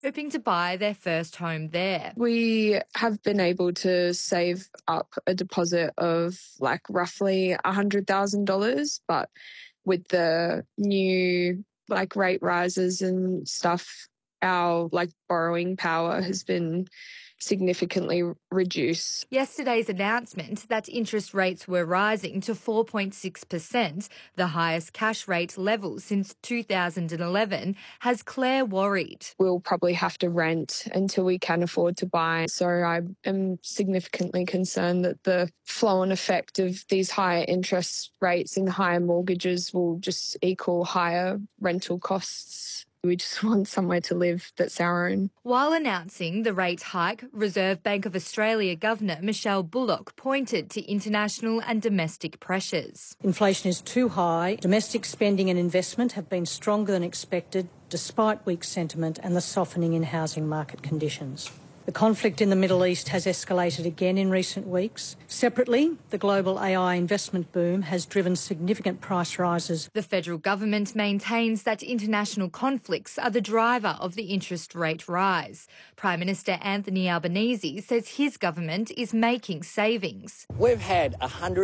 hoping to buy their first home there. We have been able to save up a deposit of roughly $100,000, but with the new rate rises and stuff, our borrowing power has been significantly reduced. Yesterday's announcement that interest rates were rising to 4.6%, the highest cash rate level since 2011, has Claire worried. We'll probably have to rent until we can afford to buy. So I am significantly concerned that the flow-on effect of these higher interest rates and higher mortgages will just equal higher rental costs. We just want somewhere to live that's our own. While announcing the rate hike, Reserve Bank of Australia Governor Michelle Bullock pointed to international and domestic pressures. Inflation is too high. Domestic spending and investment have been stronger than expected, despite weak sentiment and the softening in housing market conditions. The conflict in the Middle East has escalated again in recent weeks. Separately, the global AI investment boom has driven significant price rises. The federal government maintains that international conflicts are the driver of the interest rate rise. Prime Minister Anthony Albanese says his government is making savings. We've had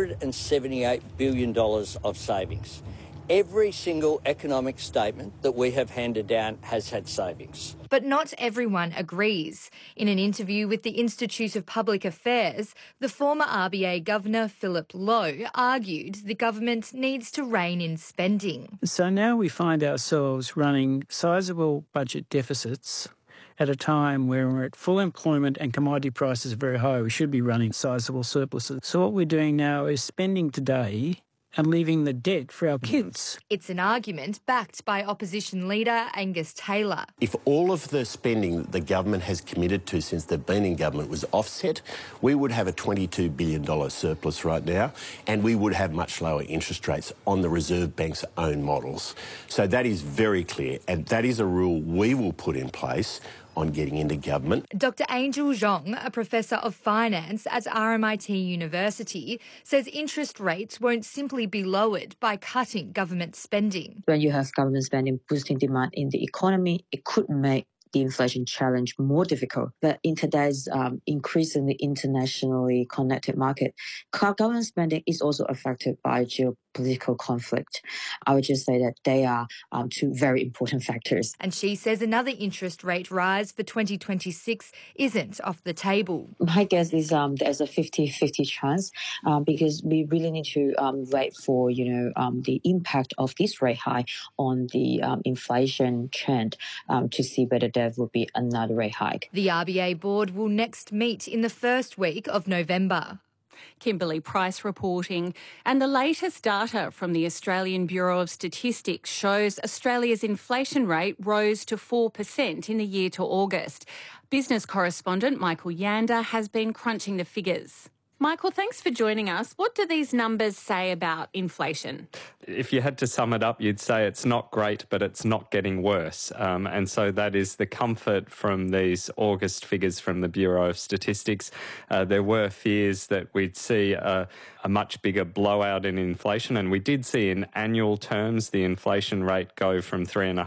$178 billion of savings. Every single economic statement that we have handed down has had savings. But not everyone agrees. In an interview with the Institute of Public Affairs, the former RBA Governor Philip Lowe argued the government needs to rein in spending. So now we find ourselves running sizable budget deficits at a time where we're at full employment and commodity prices are very high. We should be running sizable surpluses. So what we're doing now is spending today and leaving the debt for our kids. It's an argument backed by opposition leader Angus Taylor. If all of the spending that the government has committed to since they've been in government was offset, we would have a $22 billion surplus right now, and we would have much lower interest rates on the Reserve Bank's own models. So that is very clear, and that is a rule we will put in place on getting into government. Dr Angel Zhong, a professor of finance at RMIT University, says interest rates won't simply be lowered by cutting government spending. When you have government spending boosting demand in the economy, it could make the inflation challenge more difficult. But in today's increasingly internationally connected market, government spending is also affected by geopolitical conflict. I would just say that they are two very important factors. And she says another interest rate rise for 2026 isn't off the table. My guess is there's a 50-50 chance because we really need to wait for the impact of this rate hike on the inflation trend to see whether there will be another rate hike. The RBA board will next meet in the first week of November. Kimberly Price reporting. And the latest data from the Australian Bureau of Statistics shows Australia's inflation rate rose to 4% in the year to August. Business correspondent Michael Yander has been crunching the figures. Michael, thanks for joining us. What do these numbers say about inflation? If you had to sum it up, you'd say it's not great, but it's not getting worse. And so that is the comfort from these August figures from the Bureau of Statistics. There were fears that we'd see a much bigger blowout in inflation, and we did see in annual terms the inflation rate go from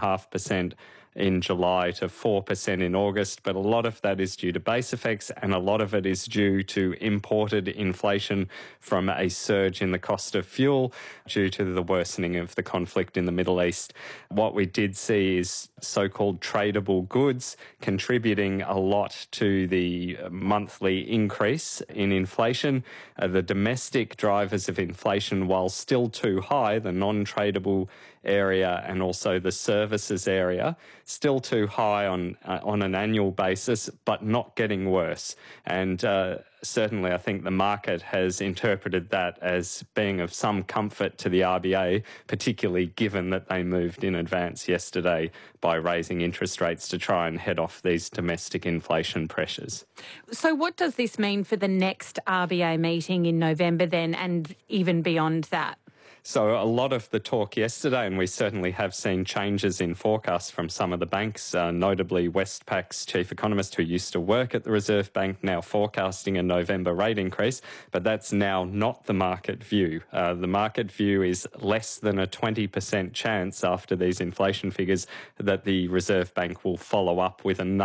3.5% in July to 4% in August, but a lot of that is due to base effects and a lot of it is due to imported inflation from a surge in the cost of fuel due to the worsening of the conflict in the Middle East. What we did see is so-called tradable goods contributing a lot to the monthly increase in inflation. The domestic drivers of inflation, while still too high, the non-tradable area and also the services area, still too high on an annual basis, but not getting worse. And certainly I think the market has interpreted that as being of some comfort to the RBA, particularly given that they moved in advance yesterday by raising interest rates to try and head off these domestic inflation pressures. So what does this mean for the next RBA meeting in November then, and even beyond that? So a lot of the talk yesterday, and we certainly have seen changes in forecasts from some of the banks, notably Westpac's chief economist who used to work at the Reserve Bank, now forecasting a November rate increase, but that's now not the market view. The market view is less than a 20% chance after these inflation figures that the Reserve Bank will follow up with another